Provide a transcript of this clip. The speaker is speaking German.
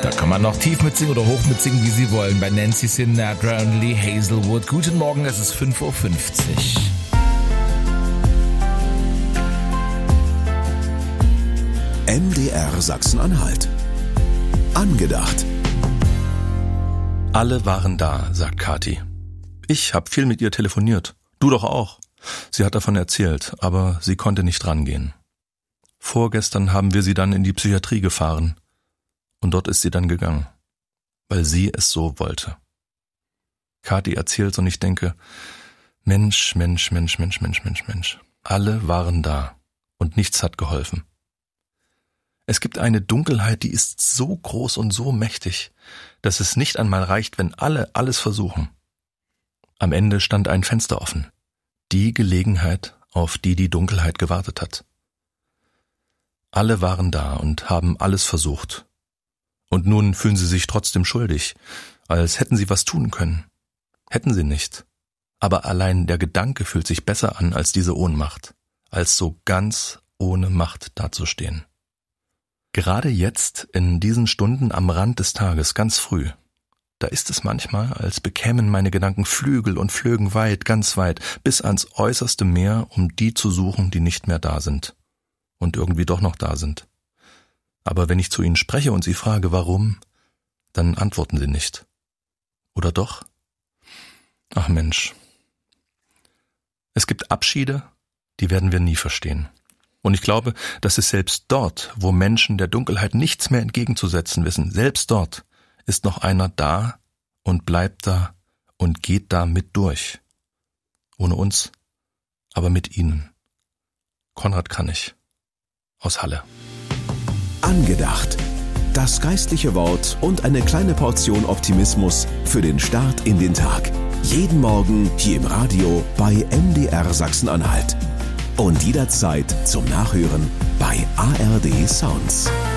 Da kann man noch tief mitsingen oder hoch mitsingen, wie Sie wollen. Bei Nancy Sinatra und Lee Hazelwood. Guten Morgen, es ist 5:50 Uhr. MDR Sachsen-Anhalt. Angedacht. Alle waren da, sagt Kathi. Ich habe viel mit ihr telefoniert. Du doch auch. Sie hat davon erzählt, aber sie konnte nicht rangehen. Vorgestern haben wir sie dann in die Psychiatrie gefahren. Und dort ist sie dann gegangen, weil sie es so wollte. Kathi erzählt und ich denke, Mensch. Alle waren da und nichts hat geholfen. Es gibt eine Dunkelheit, die ist so groß und so mächtig, dass es nicht einmal reicht, wenn alle alles versuchen. Am Ende stand ein Fenster offen. Die Gelegenheit, auf die die Dunkelheit gewartet hat. Alle waren da und haben alles versucht. Und nun fühlen sie sich trotzdem schuldig, als hätten sie was tun können. Hätten sie nicht. Aber allein der Gedanke fühlt sich besser an als diese Ohnmacht, als so ganz ohne Macht dazustehen. Gerade jetzt, in diesen Stunden am Rand des Tages, ganz früh, da ist es manchmal, als bekämen meine Gedanken Flügel und flögen weit, ganz weit, bis ans äußerste Meer, um die zu suchen, die nicht mehr da sind und irgendwie doch noch da sind. Aber wenn ich zu ihnen spreche und sie frage, warum, dann antworten sie nicht. Oder doch? Ach Mensch. Es gibt Abschiede, die werden wir nie verstehen. Und ich glaube, dass es selbst dort, wo Menschen der Dunkelheit nichts mehr entgegenzusetzen wissen, selbst dort ist noch einer da und bleibt da und geht da mit durch. Ohne uns, aber mit ihnen. Konrad Kranich aus Halle. Angedacht. Das geistliche Wort und eine kleine Portion Optimismus für den Start in den Tag. Jeden Morgen hier im Radio bei MDR Sachsen-Anhalt. Und jederzeit zum Nachhören bei ARD Sounds.